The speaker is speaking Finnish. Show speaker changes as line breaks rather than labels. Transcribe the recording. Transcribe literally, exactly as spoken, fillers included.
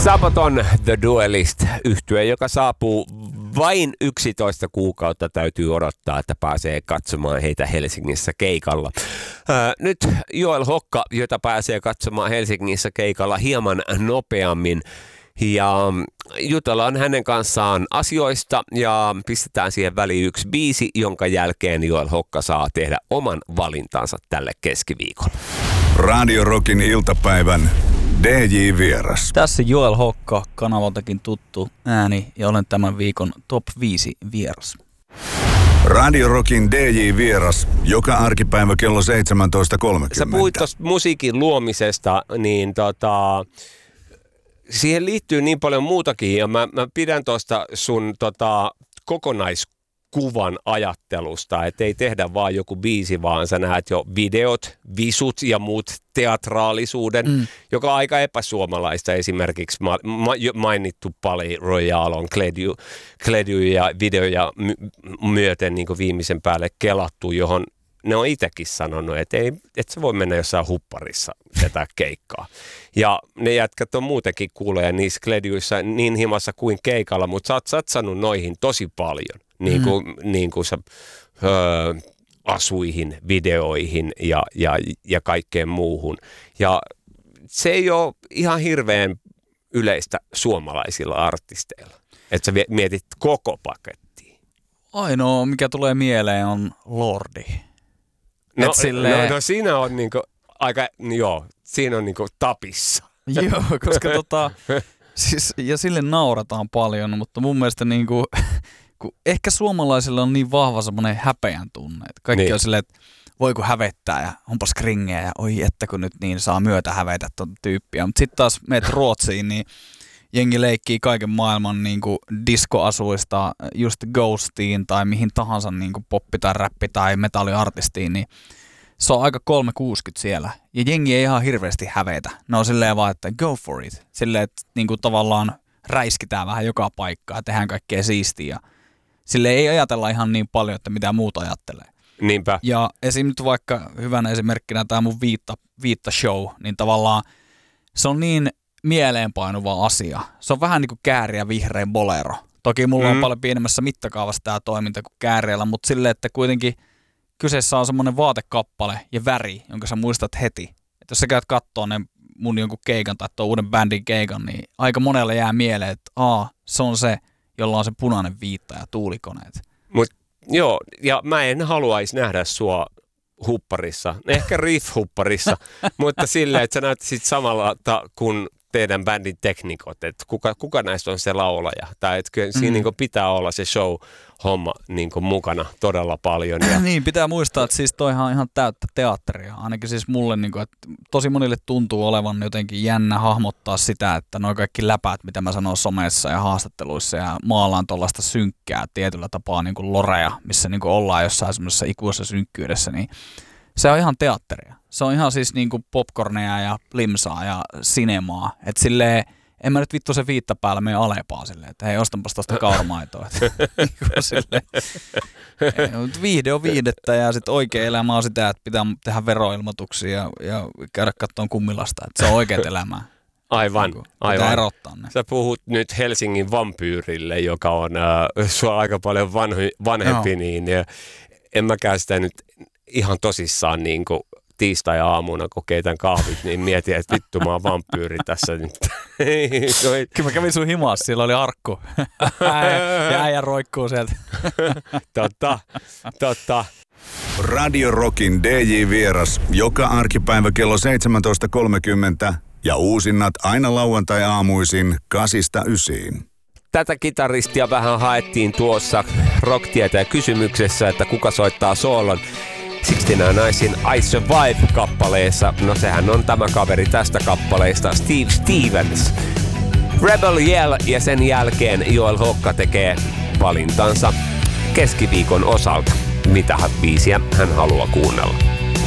Sabaton The Duelist, yhtye, joka saapuu vain yksitoista kuukautta täytyy odottaa, että pääsee katsomaan heitä Helsingissä keikalla. Ää, nyt Joel Hokka, jota pääsee katsomaan Helsingissä keikalla hieman nopeammin. Ja jutellaan hänen kanssaan asioista ja pistetään siihen väliin yksi biisi, jonka jälkeen Joel Hokka saa tehdä oman valintansa tälle keskiviikolle.
Radio Rockin iltapäivän D J-vieras.
Tässä Joel Hokka, kanavaltakin tuttu ääni, ja olen tämän viikon top viisi vieras.
Radio Rockin D J-vieras, joka arkipäivä kello seitsemäntoista kolmekymmentä.
Sä puhuit tuosta musiikin luomisesta, niin tota, siihen liittyy niin paljon muutakin, ja mä, mä pidän tuosta sun tota, kokonaiskuvan ajattelusta, että ei tehdä vaan joku biisi, vaan sä näet jo videot, visut ja muut teatraalisuuden, mm. joka on aika epäsuomalaista. Esimerkiksi ma- ma- mainittu Pali Royale on Kledu, Kledu ja videoja my- myöten niin kuin viimeisen päälle kelattu, johon ne on itsekin sanonut, että ei, et se voi mennä jossain hupparissa tätä keikkaa. Ja ne jätkät on muutenkin kuulee niissä Kleduissa niin himassa kuin keikalla, mutta sä oot satsannut noihin tosi paljon, niin kuin, mm. niin kuin sä, öö, asuihin, videoihin ja, ja, ja kaikkeen muuhun. Ja se ei ole ihan hirveän yleistä suomalaisilla artisteilla, että sä mietit koko pakettia.
Ainoa, mikä tulee mieleen, on Lordi.
No,
silleen...
no, no siinä on niinku aika, joo, siinä on niinku tapissa.
Joo, koska tota, siis, ja sille naurataan paljon, mutta mun mielestä niinku, kun ehkä suomalaisilla on niin vahva semmoinen häpeän tunne, että kaikki niin on silleen, että voiko hävettää ja onpas kringeä ja oi että kun nyt niin saa myötä hävetä tuota tyyppiä. Mutta sitten taas meet Ruotsiin, niin jengi leikkii kaiken maailman niinku diskoasuista just Ghostiin tai mihin tahansa niinku poppi tai räppi tai metalliartistiin, niin se on aika kolmesataakuusikymmentä siellä. Ja jengi ei ihan hirveästi hävetä. Ne on silleen vaan, että go for it. Silleen, että niinku tavallaan räiskitään vähän joka paikkaa ja tehdään kaikkea siistiä. Silleen ei ajatella ihan niin paljon, että mitä muuta ajattelee.
Niinpä.
Ja esim. Nyt vaikka hyvänä esimerkkinä tämä mun viitta, viitta show, niin tavallaan se on niin mieleenpainuva asia. Se on vähän niin kuin Kääri ja Vihreän Bolero. Toki mulla mm. on paljon pienemmässä mittakaavassa tämä toiminta kuin Kääriällä, mutta silleen, että kuitenkin kyseessä on semmoinen vaatekappale ja väri, jonka sä muistat heti. Että jos sä käyt kattoo ne mun jonkun keikan tai tuon uuden bändin keikan, niin aika monelle jää mieleen, että aa, se on se, jolla on se punainen viitta ja tuulikoneet.
Mut joo, ja mä en haluaisi nähdä sua hupparissa, ehkä riff-hupparissa, mutta silleen, että sä näyttäisit samalla ta- kuin teidän bändin teknikot, että kuka, kuka näistä on se laulaja. Tai että kyllä siinä mm. niin pitää olla se show-homma niin mukana todella paljon. Ja
niin, pitää muistaa, että siis toihan on ihan täyttä teatteria. Ainakin siis mulle, niin kuin, että tosi monille tuntuu olevan jotenkin jännä hahmottaa sitä, että nuo kaikki läpäät, mitä mä sanon somessa ja haastatteluissa ja maalaan tuollaista synkkää tietyllä tapaa niin kuin lorea, missä niin kuin ollaan jossain semmoisessa ikuisessa synkkyydessä, niin se on ihan teatteria. Se on ihan siis niinku popcorneja ja limsaa ja sinemaa. Että silleen, en mä nyt vittu se viitta päällä mene Alepaa silleen, että hei, ostanpas tosta kauramaitoa. Viihde on viihdettä ja sit oikea elämä on sitä, että pitää tehdä veroilmoituksia ja, ja käydä kattoon kummilasta. Että se on oikeat elämää.
Aivan,
niin
aivan.
Erottaa ne.
Sä puhut nyt Helsingin vampyyrille, joka on äh, sua aika paljon vanhi, vanhempi, no. niin ja en mäkään sitä nyt ihan tosissaan niin kuin tiistai-aamuna, kun keitän kahvit, niin mietin, että vittu mä oon vampyyri tässä nyt.
Kyllä mä kävin sun himaassa, siellä oli arkku. Ja äijä roikkuu sieltä.
Totta, totta.
Radio Rockin D J-vieras joka arkipäivä kello seitsemäntoista kolmekymmentä ja uusinnat aina lauantai-aamuisin kasista ysiin.
Tätä kitaristia vähän haettiin tuossa Rock-tieteen kysymyksessä, että kuka soittaa soolon sixty-nine-Nicein I Survive-kappaleessa. No sehän on tämä kaveri tästä kappaleesta, Steve Stevens. Rebel Yell ja sen jälkeen Joel Hokka tekee valintansa keskiviikon osalta. Mitä biisiä hän haluaa kuunnella.